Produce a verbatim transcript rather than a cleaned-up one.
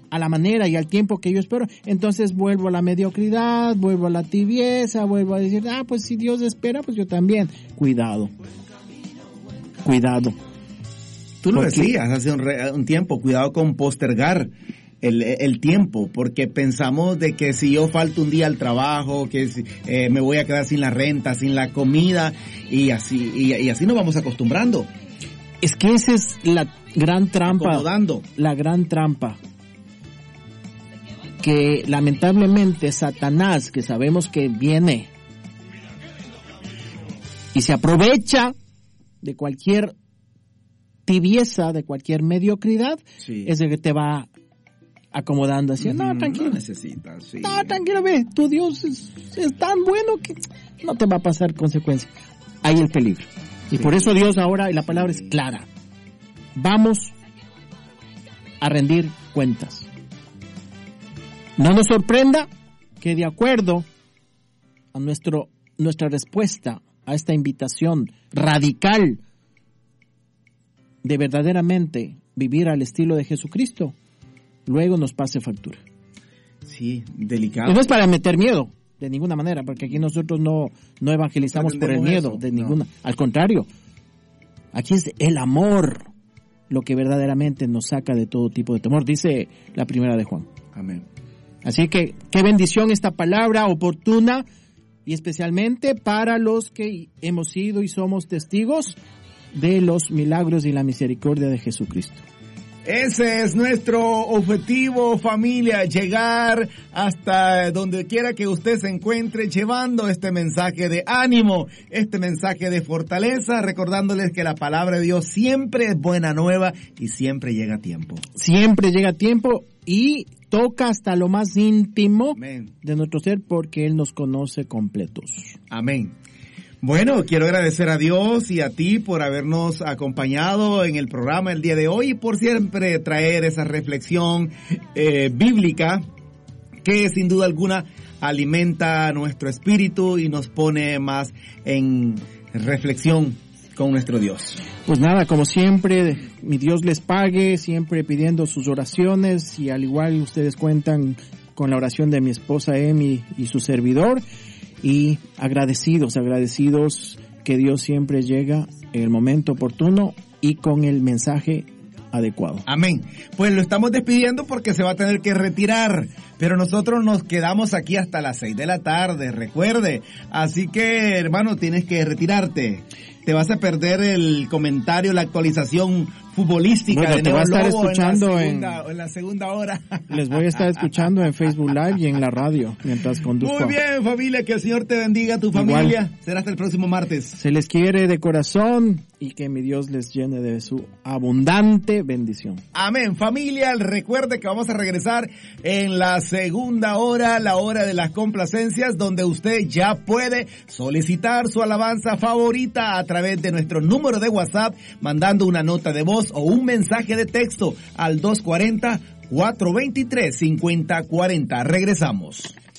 a la manera y al tiempo que yo espero, entonces vuelvo a la mediocridad, vuelvo a la tibieza, vuelvo a decir, ah, pues si Dios espera, pues yo también. Cuidado. Cuidado. Tú lo Porque, decías hace un, re, un tiempo, cuidado con postergar el, el tiempo, porque pensamos de que si yo falto un día al trabajo, que si, eh, me voy a quedar sin la renta, sin la comida, y así, y, y así nos vamos acostumbrando. Es que esa es la gran trampa. Acomodando. La gran trampa. Que lamentablemente Satanás, que sabemos que viene y se aprovecha de cualquier tibieza, de cualquier mediocridad, sí. es el que te va acomodando así. No, tranquilo. No necesitas, sí. No, tranquilo, ve, tu Dios es, es tan bueno que no te va a pasar consecuencias. Hay el peligro. Y sí. por eso Dios ahora, y la palabra es clara, vamos a rendir cuentas. No nos sorprenda que de acuerdo a nuestro, nuestra respuesta a esta invitación radical de verdaderamente vivir al estilo de Jesucristo, luego nos pase factura. Sí, delicado. Y no es para meter miedo, de ninguna manera, porque aquí nosotros no, no evangelizamos por el miedo, eso. de ninguna, no. Al contrario, aquí es el amor lo que verdaderamente nos saca de todo tipo de temor, dice la primera de Juan. Amén. Así que, qué bendición esta palabra oportuna, y especialmente para los que hemos sido y somos testigos de los milagros y la misericordia de Jesucristo. Ese es nuestro objetivo, familia, llegar hasta donde quiera que usted se encuentre llevando este mensaje de ánimo, este mensaje de fortaleza, recordándoles que la palabra de Dios siempre es buena nueva y siempre llega a tiempo. Siempre llega a tiempo y toca hasta lo más íntimo Amén. De nuestro ser, porque Él nos conoce completos. Amén. Bueno, quiero agradecer a Dios y a ti por habernos acompañado en el programa el día de hoy y por siempre traer esa reflexión eh, bíblica que sin duda alguna alimenta nuestro espíritu y nos pone más en reflexión con nuestro Dios. Pues nada, como siempre, mi Dios les pague, siempre pidiendo sus oraciones, y al igual ustedes cuentan con la oración de mi esposa Emi y su servidor. Y agradecidos, agradecidos que Dios siempre llega en el momento oportuno y con el mensaje adecuado. Amén. Pues lo estamos despidiendo porque se va a tener que retirar, pero nosotros nos quedamos aquí hasta las seis de la tarde, recuerde. Así que, hermano, tienes que retirarte. Te vas a perder el comentario, la actualización futbolística. Bueno, de te va a estar escuchando en la, segunda, en... en la segunda hora. Les voy a estar escuchando en Facebook Live y en la radio mientras conduzco. Muy bien, familia, que el Señor te bendiga, tu Igual. familia. Será hasta el próximo martes. Se les quiere de corazón y que mi Dios les llene de su abundante bendición. Amén, familia. Recuerde que vamos a regresar en la segunda hora, la hora de las complacencias, donde usted ya puede solicitar su alabanza favorita a través de nuestro número de WhatsApp, mandando una nota de voz o un mensaje de texto al dos cuarenta, cuatrocientos veintitrés, cincuenta cuarenta. Regresamos.